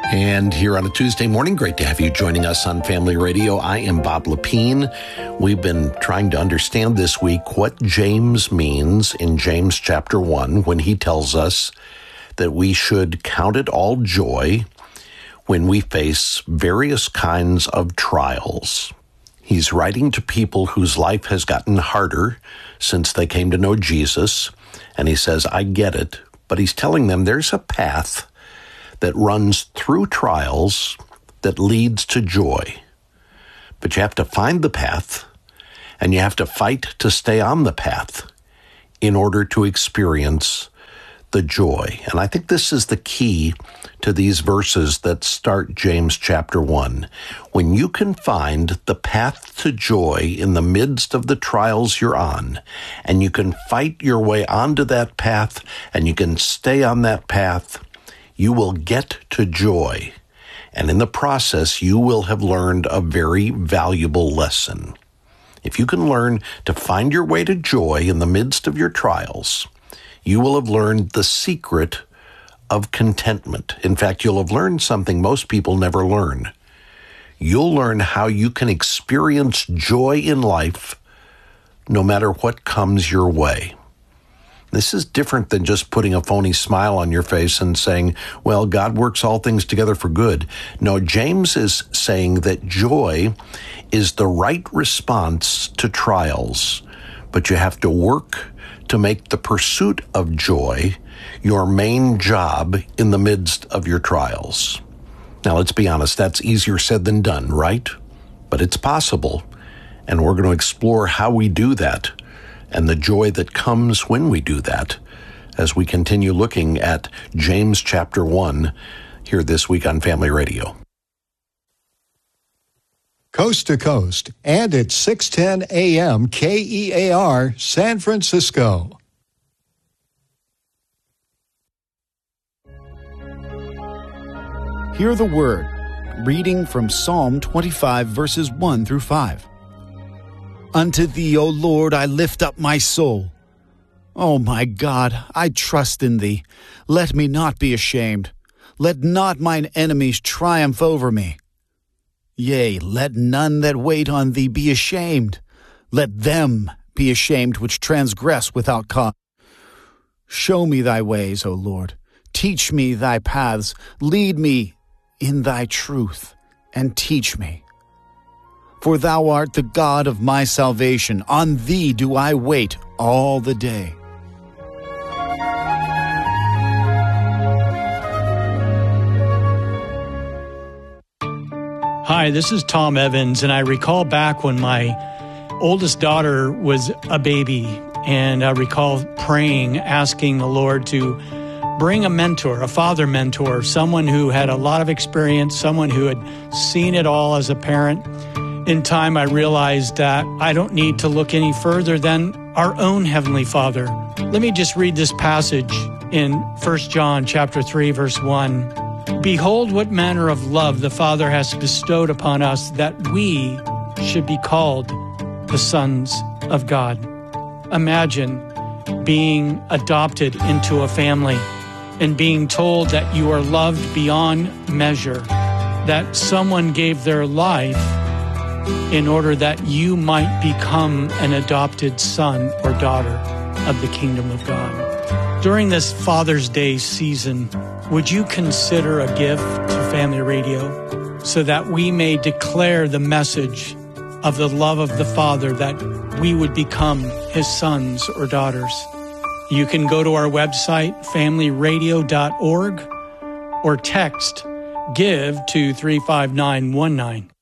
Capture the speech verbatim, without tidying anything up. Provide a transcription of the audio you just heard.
And here on a Tuesday morning, great to have you joining us on Family Radio. I am Bob Lepine. We've been trying to understand this week what James means in James chapter one when he tells us that we should count it all joy when we face various kinds of trials. He's writing to people whose life has gotten harder since they came to know Jesus, and he says, I get it, but he's telling them there's a path that runs through trials that leads to joy. But you have to find the path, and you have to fight to stay on the path in order to experience the joy. And I think this is the key to these verses that start James chapter one. When you can find the path to joy in the midst of the trials you're on, and you can fight your way onto that path, and you can stay on that path, you will get to joy, and in the process, you will have learned a very valuable lesson. If you can learn to find your way to joy in the midst of your trials, you will have learned the secret of contentment. In fact, you'll have learned something most people never learn. You'll learn how you can experience joy in life no matter what comes your way. This is different than just putting a phony smile on your face and saying, well, God works all things together for good. No, James is saying that joy is the right response to trials, but you have to work to make the pursuit of joy your main job in the midst of your trials. Now, let's be honest, that's easier said than done, right? But it's possible, and we're going to explore how we do that and the joy that comes when we do that as we continue looking at James chapter one here this week on Family Radio. Coast to coast and at six ten A M K E A R San Francisco. Hear the word, reading from Psalm twenty-five, verses one through five. Unto thee, O Lord, I lift up my soul. O my God, I trust in thee. Let me not be ashamed. Let not mine enemies triumph over me. Yea, let none that wait on thee be ashamed. Let them be ashamed which transgress without cause. Show me thy ways, O Lord. Teach me thy paths. Lead me in thy truth, and teach me. For thou art the God of my salvation. On thee do I wait all the day. Hi, this is Tom Evans, and I recall back when my oldest daughter was a baby, and I recall praying, asking the Lord to bring a mentor, a father mentor, someone who had a lot of experience, someone who had seen it all as a parent. In time, I realized that I don't need to look any further than our own Heavenly Father. Let me just read this passage in First John chapter three, verse one. Behold, what manner of love the Father has bestowed upon us, that we should be called the sons of God. Imagine being adopted into a family and being told that you are loved beyond measure, that someone gave their life in order that you might become an adopted son or daughter of the kingdom of God. During this Father's Day season, would you consider a gift to Family Radio so that we may declare the message of the love of the Father, that we would become His sons or daughters? You can go to our website, family radio dot org, or text GIVE to three five nine one nine.